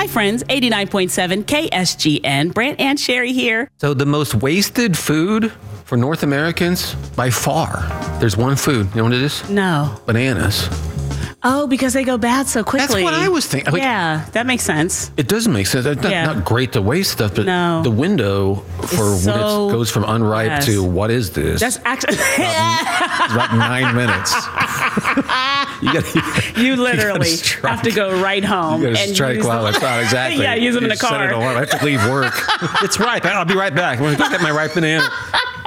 friends, 89.7 KSGN. Brant and Sherry here. So the most wasted food for North Americans, by far, there's one food. You know what it is? No. Bananas. Oh, because they go bad so quickly. That's what I was thinking. Like, yeah, that makes sense. it doesn't make sense. It's not great to waste stuff, but No. the window for when it goes from unripe to what is this? That's actually It's about 9 minutes. you literally have to go right home. You got to and strike use while them. it's out. Exactly. Yeah, use them in the You set car. an alarm. I have to leave work. It's ripe. I'll be right back. I'm going to go get my ripe banana.